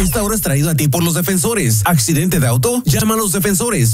Esta hora es traída a ti por los defensores. ¿Accidente de auto? Llama a los defensores.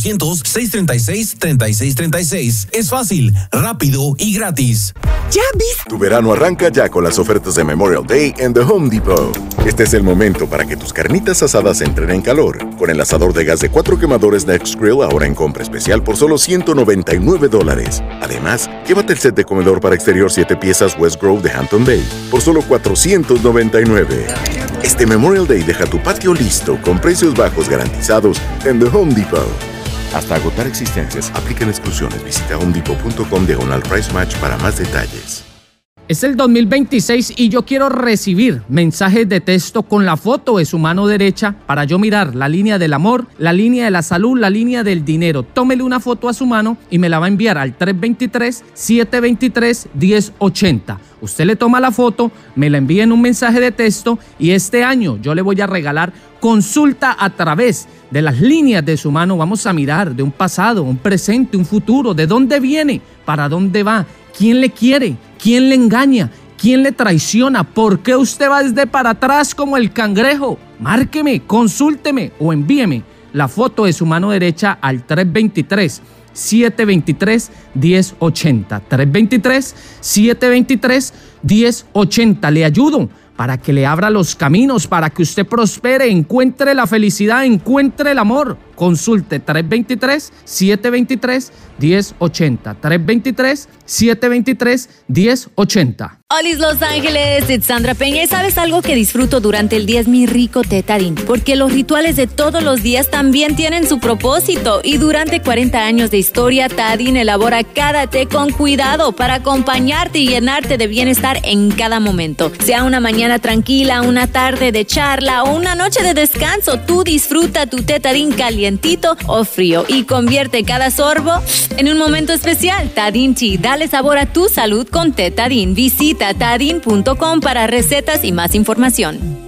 1-800-636-3636. Es fácil, rápido y gratis. ¿Ya viste? Tu verano arranca ya con las ofertas de Memorial Day en The Home Depot. Este es el momento para que tus carnitas asadas entren en calor. Con el asador de gas de 4 quemadores Next Grill ahora en compra especial por solo $199. Además, llévate el set de comedor para exterior 7 piezas West Grove de Hampton Bay por solo $499. Este Memorial Day deja tu patio listo con precios bajos garantizados en The Home Depot. Hasta agotar existencias, aplican exclusiones. Visita homedepot.com/price match para más detalles. Es el 2026 y yo quiero recibir mensajes de texto con la foto de su mano derecha para yo mirar la línea del amor, la línea de la salud, la línea del dinero. Tómele una foto a su mano y me la va a enviar al 323-723-1080. Usted le toma la foto, me la envía en un mensaje de texto y este año yo le voy a regalar consulta a través de las líneas de su mano. Vamos a mirar de un pasado, un presente, un futuro, de dónde viene, para dónde va, quién le quiere, quién le engaña, quién le traiciona, por qué usted va desde para atrás como el cangrejo. Márqueme, consúlteme o envíeme la foto de su mano derecha al 323-723-1080. 323-723-1080. Le ayudo para que le abra los caminos, para que usted prospere, encuentre la felicidad, encuentre el amor. Consulte 323-723-1080. 323-723-1080. Hola Los Ángeles, es Sandra Peña y ¿sabes algo que disfruto durante el día? Es mi rico té Tajín, porque los rituales de todos los días también tienen su propósito y durante 40 años de historia, Tajín elabora cada té con cuidado para acompañarte y llenarte de bienestar en cada momento. Sea una mañana tranquila, una tarde de charla o una noche de descanso, tú disfruta tu té Tajín calientito o frío y convierte cada sorbo en un momento especial. Tajín Tea, dale sabor a tu salud con té Tajín. Visita Tajín.com para recetas y más información.